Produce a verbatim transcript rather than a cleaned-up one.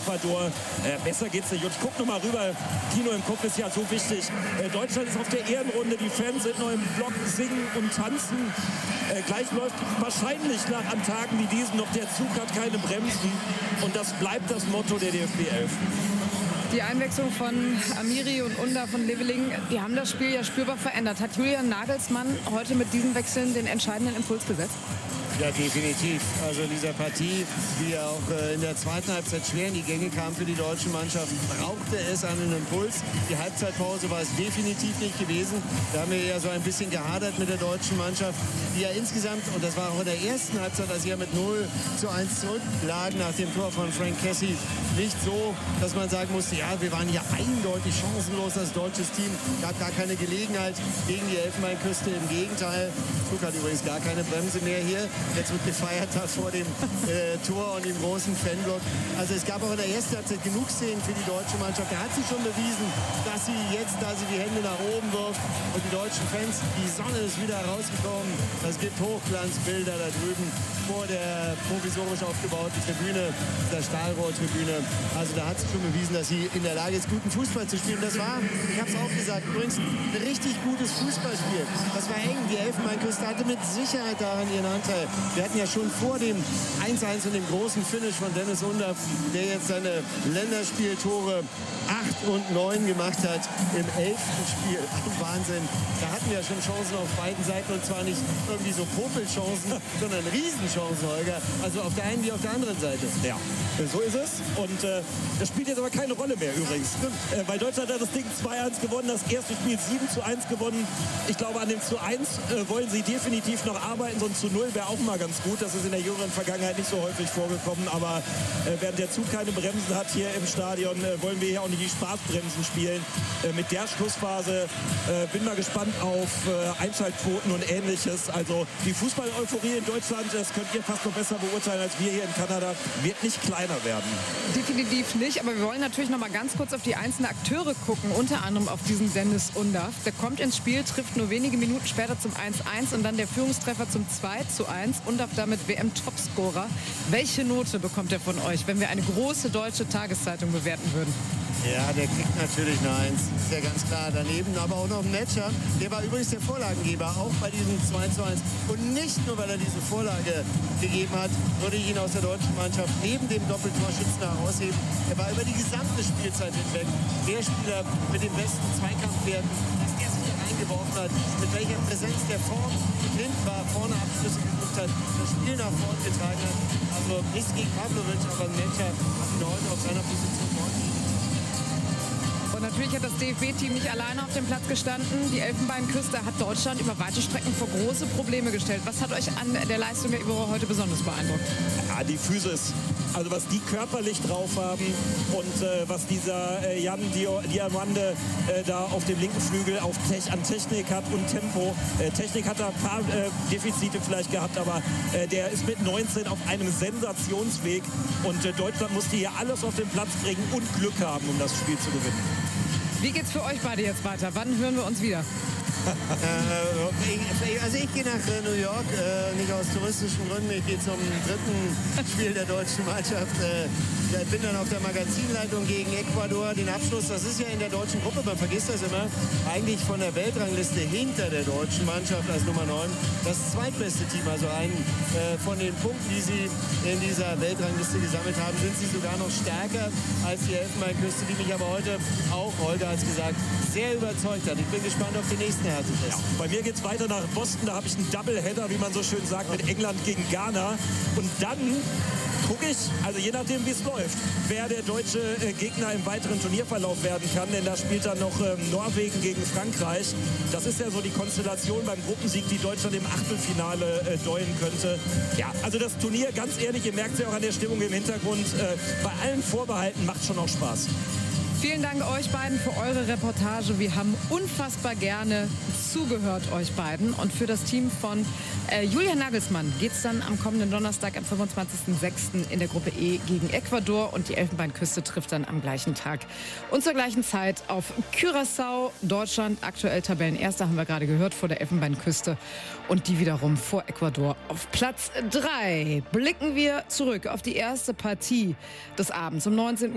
Ecuador. Äh, besser geht's nicht. Und ich guck noch mal rüber. Kino im Kopf ist ja so wichtig. Äh, Deutschland ist auf der Ehrenrunde. Die Fans sind noch im Block, singen und tanzen. Äh, gleich läuft wahrscheinlich nach an Tagen wie diesen noch der Zug hat keine Bremsen. Und das bleibt das Motto der D F B elf. Die Einwechslung von Amiri und Under von Leveling, die haben das Spiel ja spürbar verändert. Hat Julian Nagelsmann heute mit diesen Wechseln den entscheidenden Impuls gesetzt? Ja, definitiv. Also in dieser Partie, die ja auch äh, in der zweiten Halbzeit schwer in die Gänge kam für die deutsche Mannschaft, brauchte es einen Impuls. Die Halbzeitpause war es definitiv nicht gewesen. Da haben wir ja so ein bisschen gehadert mit der deutschen Mannschaft, die ja insgesamt, und das war auch in der ersten Halbzeit, als sie ja mit null zu eins zurücklagen nach dem Tor von Frank Kessie, nicht so, dass man sagen musste, ja, wir waren ja eindeutig chancenlos als deutsches Team. Gab gar keine Gelegenheit gegen die Elfenbeinküste. Im Gegenteil, Zug hat übrigens gar keine Bremse mehr hier. Jetzt wird gefeiert da vor dem äh, Tor und dem großen Fanblock. Also es gab auch in der ersten Halbzeit genug Szenen für die deutsche Mannschaft. Da hat sie schon bewiesen, dass sie jetzt, da sie die Hände nach oben wirft und die deutschen Fans, die Sonne ist wieder rausgekommen. Es gibt Hochglanzbilder da drüben vor der provisorisch aufgebauten Tribüne, der Stahlrohrtribüne. Also da hat sie schon bewiesen, dass sie in der Lage ist, guten Fußball zu spielen. Das war, ich habe es auch gesagt, übrigens ein richtig gutes Fußballspiel. Das war eng. Die Elfenbeinküste hatte mit Sicherheit daran ihren Anteil. Wir hatten ja schon vor dem eins eins und dem großen Finish von Dennis Undaff, der jetzt seine Länderspieltore acht und neun gemacht hat im elften Spiel. Wahnsinn. Da hatten wir ja schon Chancen auf beiden Seiten und zwar nicht irgendwie so Popelchancen, sondern Riesenchancen, Holger. Also auf der einen wie auf der anderen Seite. Ja, so ist es. Und äh, das spielt jetzt aber keine Rolle mehr übrigens. Äh, weil Deutschland hat das Ding zwei eins gewonnen, das erste Spiel sieben zu eins gewonnen. Ich glaube, an dem zu eins äh, wollen sie definitiv noch arbeiten. So ein zu null wäre auch mal ganz gut. Das ist in der jüngeren Vergangenheit nicht so häufig vorgekommen. Aber äh, während der Zug keine Bremsen hat hier im Stadion, äh, wollen wir hier auch nicht die Spaßbremsen spielen. Äh, mit der Schlussphase äh, bin mal gespannt auf äh, Einschaltquoten und Ähnliches. Also die Fußball-Euphorie in Deutschland, das könnt ihr fast noch besser beurteilen als wir hier in Kanada, wird nicht kleiner werden. Definitiv nicht, aber wir wollen natürlich noch mal ganz kurz auf die einzelnen Akteure gucken, unter anderem auf diesen Dennis Undaff. Der kommt ins Spiel, trifft nur wenige Minuten später zum eins eins und dann der Führungstreffer zum zwei zu eins. Undaff damit W M-Topscorer. Welche Note bekommt er von euch, wenn wir eine große deutsche Tageszeitung bewerten würden? Ja, der kriegt natürlich eine Eins, ist ja ganz klar. Daneben aber auch noch ein Netscher, der war übrigens der Vorlagengeber, auch bei diesem zwei zu eins. Und nicht nur, weil er diese Vorlage gegeben hat, würde ich ihn aus der deutschen Mannschaft neben dem Doppeltorschützen herausheben. Er war über die gesamte Spielzeit hinweg der Spieler mit den besten Zweikampfwerten, dass er sich da reingeworfen hat, mit welcher Präsenz der vorn blind war, vorne Abschlüsse gesucht hat, das Spiel nach vorn getragen hat. Also nichts gegen Pavlovic, aber Netscher hat ihn heute auf seiner Position ordentlich. Und natürlich hat das D F B-Team nicht alleine auf dem Platz gestanden. Die Elfenbeinküste hat Deutschland über weite Strecken vor große Probleme gestellt. Was hat euch an der Leistung der Iberer heute besonders beeindruckt? Ja, die Physis. Also was die körperlich drauf haben und äh, was dieser äh, Jan Diamande äh, da auf dem linken Flügel auf Tech, an Technik hat und Tempo. Äh, Technik hat da ein paar äh, Defizite vielleicht gehabt, aber äh, der ist mit neunzehn auf einem Sensationsweg. Und äh, Deutschland musste hier alles auf den Platz bringen und Glück haben, um das Spiel zu gewinnen. Wie geht's für euch beide jetzt weiter? Wann hören wir uns wieder? äh, also ich gehe nach äh, New York, äh, nicht aus touristischen Gründen. Ich gehe zum dritten Spiel der deutschen Mannschaft. Äh, ich bin dann auf der Magazinleitung gegen Ecuador. Den Abschluss, das ist ja in der deutschen Gruppe, man vergisst das immer, eigentlich von der Weltrangliste hinter der deutschen Mannschaft als Nummer neun. Das zweitbeste Team, also ein äh, von den Punkten, die sie in dieser Weltrangliste gesammelt haben, sind sie sogar noch stärker als die Elfenbeinküste, die mich aber heute auch, Holger hat es gesagt, sehr überzeugt hat. Ich bin gespannt auf den nächsten Härtetest. Ja, bei mir geht es weiter nach Boston, da habe ich einen Doubleheader, wie man so schön sagt, mit England gegen Ghana. Und dann gucke ich, also je nachdem wie es läuft, wer der deutsche äh, Gegner im weiteren Turnierverlauf werden kann, denn da spielt dann noch ähm, Norwegen gegen Frankreich. Das ist ja so die Konstellation beim Gruppensieg, die Deutschland im Achtelfinale äh, deuten könnte. Ja, also das Turnier, ganz ehrlich, ihr merkt es ja auch an der Stimmung im Hintergrund, äh, bei allen Vorbehalten macht schon auch Spaß. Vielen Dank euch beiden für eure Reportage. Wir haben unfassbar gerne zugehört, euch beiden. Und für das Team von äh, Julian Nagelsmann geht es dann am kommenden Donnerstag, am fünfundzwanzigsten sechsten in der Gruppe E gegen Ecuador. Und die Elfenbeinküste trifft dann am gleichen Tag und zur gleichen Zeit auf Curaçao. Deutschland aktuell Tabellenerster, haben wir gerade gehört, vor der Elfenbeinküste. Und die wiederum vor Ecuador auf Platz drei. Blicken wir zurück auf die erste Partie des Abends um neunzehn Uhr.